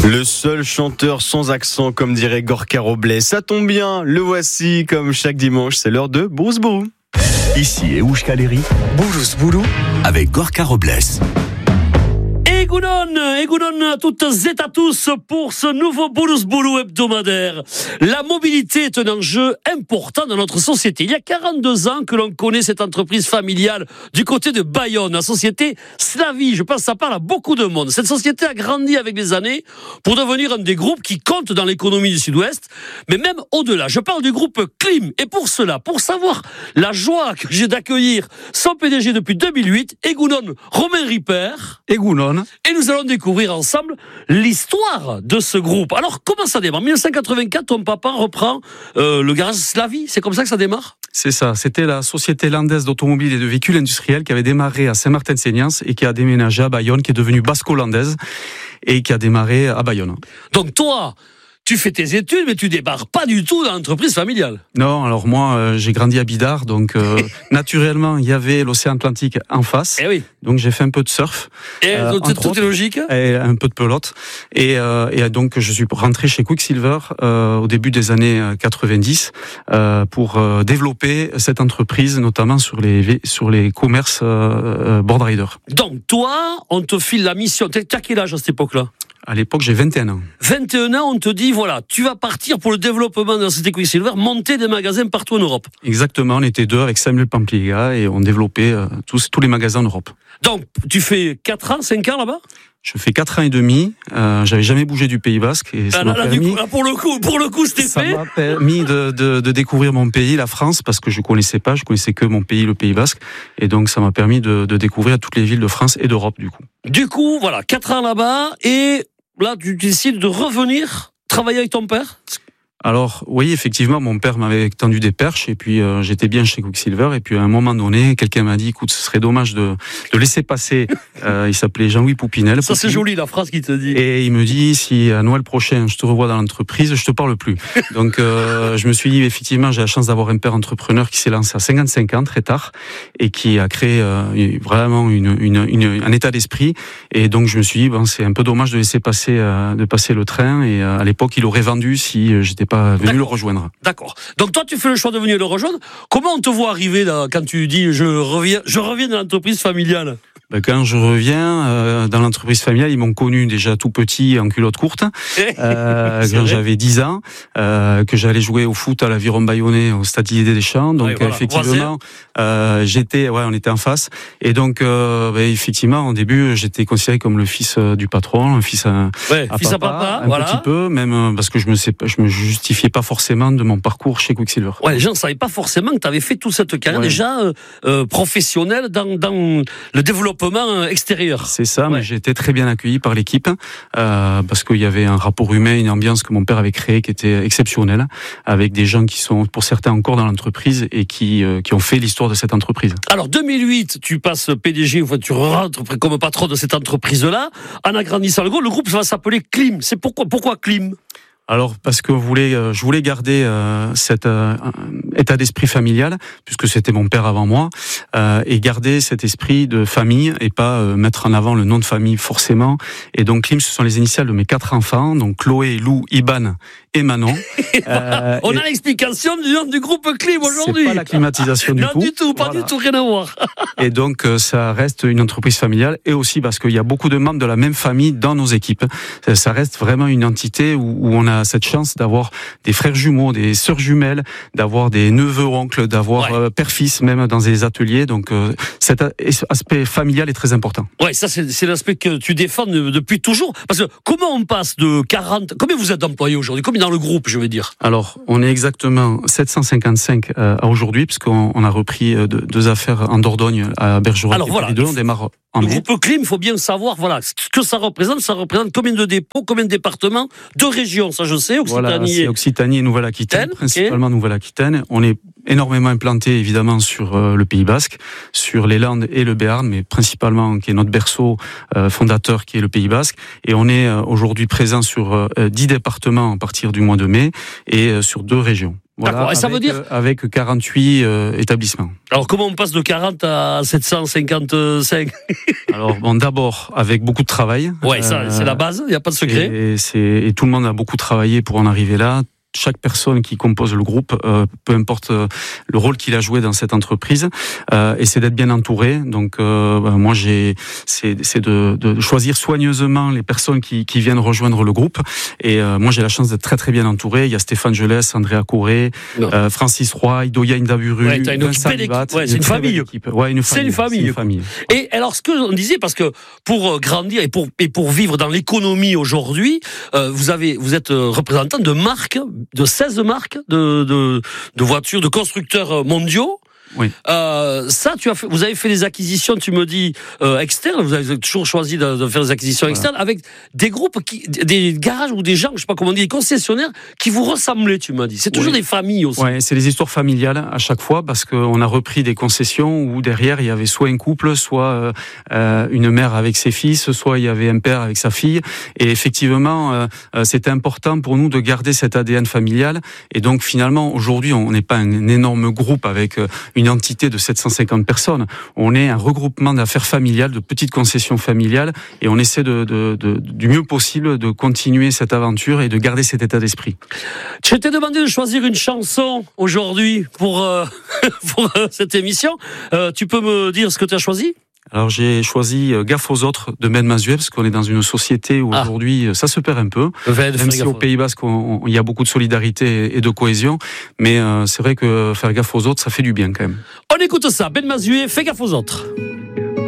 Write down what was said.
Le seul chanteur sans accent, comme dirait Gorka Robles. Ça tombe bien, le voici, comme chaque dimanche, c'est l'heure de Bourous Bourou. Ici Eush Kaleri, Bourous Bourou, avec Gorka Robles. Egunon à toutes et à tous pour ce nouveau Bourous Bourou hebdomadaire. La mobilité est un enjeu important dans notre société. Il y a 42 ans que l'on connaît cette entreprise familiale du côté de Bayonne, la société Slavie. Je pense que ça parle à beaucoup de monde. Cette société a grandi avec les années pour devenir un des groupes qui compte dans l'économie du Sud-Ouest, mais même au-delà. Je parle du groupe Klim. Et pour cela, pour savoir la joie que j'ai d'accueillir son PDG depuis 2008, Egunon Romain Ripper. Egunon. Et nous allons découvrir ensemble l'histoire de ce groupe. Alors, comment ça démarre ? En 1984, ton papa reprend le garage Slavie. C'est comme ça que ça démarre ? C'est ça. C'était la société landaise d'automobile et de véhicules industriels qui avait démarré à Saint-Martin-Seignance et qui a déménagé à Bayonne, qui est devenue basco-landaise et qui a démarré à Bayonne. Donc toi, tu fais tes études, mais tu débarques pas du tout dans l'entreprise familiale. Non, alors moi, j'ai grandi à Bidart, donc naturellement, il y avait l'océan Atlantique en face. Eh oui. Donc j'ai fait un peu de surf. Et tout est logique. Et un peu de pelote. Et donc je suis rentré chez Quicksilver au début des années 90 pour développer cette entreprise, notamment sur les commerces board rider. Donc toi, on te file la mission. T'as quel âge à cette époque-là ? À l'époque, j'ai 21 ans. 21 ans, on te dit, voilà, tu vas partir pour le développement de la société Quicksilver, monter des magasins partout en Europe. Exactement, on était deux avec Samuel Pampliga et on développait tous les magasins en Europe. Donc, tu fais 4 ans, 5 ans là-bas ? Je fais 4 ans et demi, j'avais jamais bougé du Pays Basque et ça m'a permis... pour le coup, c'était ça fait. m'a permis de découvrir mon pays, la France, parce que je connaissais que mon pays, le Pays Basque, et donc ça m'a permis de découvrir toutes les villes de France et d'Europe du coup. Du coup, voilà, 4 ans là-bas, et là, tu décides de revenir travailler avec ton père ? Alors, oui, effectivement, mon père m'avait tendu des perches et puis j'étais bien chez Quicksilver et puis à un moment donné, quelqu'un m'a dit, écoute, ce serait dommage de laisser passer, il s'appelait Jean-Louis Poupinel. Ça, c'est joli, la phrase qu'il te dit. Et il me dit, si à Noël prochain, je te revois dans l'entreprise, je te parle plus. Donc, je me suis dit, effectivement, j'ai la chance d'avoir un père entrepreneur qui s'est lancé à 55 ans, très tard, et qui a créé vraiment un état d'esprit. Et donc, je me suis dit, bon, c'est un peu dommage de laisser passer le train. Et à l'époque, il aurait vendu si j'étais pas venu le rejoindre. D'accord. Donc toi, tu fais le choix de venir le rejoindre. Comment on te voit arriver là, quand tu dis je reviens dans l'entreprise familiale ? Quand je reviens dans l'entreprise familiale, ils m'ont connu déjà tout petit en culotte courte, quand j'avais 10 ans, que j'allais jouer au foot à l'Aviron Bayonnais au Stade Didier Deschamps. Donc voilà, effectivement, on était en face. Et donc effectivement, au début, j'étais considéré comme le fils du patron, un fils à papa, un petit peu, même parce que je me justifiais pas forcément de mon parcours chez Quicksilver. Ouais, les gens ne savaient pas forcément que tu avais fait toute cette carrière déjà professionnelle dans le développement extérieur. C'est ça, mais j'ai été très bien accueilli par l'équipe parce qu'il y avait un rapport humain, une ambiance que mon père avait créée qui était exceptionnelle, avec des gens qui sont pour certains encore dans l'entreprise et qui ont fait l'histoire de cette entreprise. Alors 2008, tu passes PDG, tu rentres comme patron de cette entreprise-là, en agrandissant le groupe va s'appeler Klim. C'est pourquoi Klim ? Alors parce que je voulais garder cet état d'esprit familial, puisque c'était mon père avant moi, et garder cet esprit de famille et pas mettre en avant le nom de famille forcément. Et donc Klim, ce sont les initiales de mes 4 enfants, donc Chloé, Lou, Iban et Manon. On a l'explication du nom du groupe Klim aujourd'hui. C'est pas la climatisation du tout. Pas du tout, rien à voir. Et donc ça reste une entreprise familiale et aussi parce qu'il y a beaucoup de membres de la même famille dans nos équipes. Ça reste vraiment une entité où on a cette chance d'avoir des frères jumeaux, des sœurs jumelles, d'avoir des neveux oncles, d'avoir père-fils même dans des ateliers. Donc cet aspect familial est très important. Ouais, ça c'est l'aspect que tu défends depuis toujours. Parce que comment on passe de 40... Combien vous êtes d'employés aujourd'hui ? Combien dans le groupe, je veux dire ? Alors, on est exactement 755 à aujourd'hui, puisqu'on a repris 2 affaires en Dordogne à Bergerac. Alors voilà, on démarre en le mai. groupe Klim, il faut bien savoir ce que ça représente. Ça représente combien de dépôts, combien de départements, de régions, ça je sais, c'est Occitanie et Nouvelle-Aquitaine, principalement Nouvelle-Aquitaine. On est énormément implanté évidemment sur le Pays Basque, sur les Landes et le Béarn, mais principalement qui est notre berceau fondateur qui est le Pays Basque. Et on est aujourd'hui présent sur 10 départements à partir du mois de mai et sur 2 régions. Voilà, et ça veut dire avec 48 établissements. Alors comment on passe de 40 à 755? Alors bon, d'abord avec beaucoup de travail. Ouais, ça c'est la base, il n'y a pas de secret. Et tout le monde a beaucoup travaillé pour en arriver là. Chaque personne qui compose le groupe, peu importe le rôle qu'il a joué dans cette entreprise, essaie d'être bien entouré. Donc moi c'est de choisir soigneusement les personnes qui viennent rejoindre le groupe. Et moi j'ai la chance d'être très très bien entouré. Il y a Stéphane Gelès, Andrea Corré, Francis Roy, Idoya Indaburu, Vincent Libat. C'est une famille. Ouais, c'est une famille. Et alors ce que on disait, parce que pour grandir et pour vivre dans l'économie aujourd'hui, vous êtes représentant de marques, de 16 marques de voitures, de constructeurs mondiaux. Oui. Ça, vous avez fait des acquisitions, tu me dis, externes. Vous avez toujours choisi de faire des acquisitions externes avec des groupes, des garages ou des gens, je sais pas comment on dit, des concessionnaires qui vous ressemblaient, tu m'as dit. C'est toujours des familles aussi. Ouais, c'est des histoires familiales à chaque fois parce qu'on a repris des concessions où derrière il y avait soit un couple, soit une mère avec ses fils, soit il y avait un père avec sa fille. Et effectivement, c'était important pour nous de garder cet ADN familial. Et donc finalement, aujourd'hui, on n'est pas un énorme groupe avec une entité de 750 personnes. On est un regroupement d'affaires familiales, de petites concessions familiales, et on essaie du mieux possible de continuer cette aventure et de garder cet état d'esprit. Je t'ai demandé de choisir une chanson aujourd'hui pour cette émission. Tu peux me dire ce que tu as choisi ? Alors j'ai choisi Gaffe aux autres de Ben Mazuet parce qu'on est dans une société où aujourd'hui ça se perd un peu, même si au Pays Basque il y a beaucoup de solidarité et de cohésion, mais c'est vrai que faire gaffe aux autres ça fait du bien quand même. On écoute ça, Ben Mazuet, fais gaffe aux autres.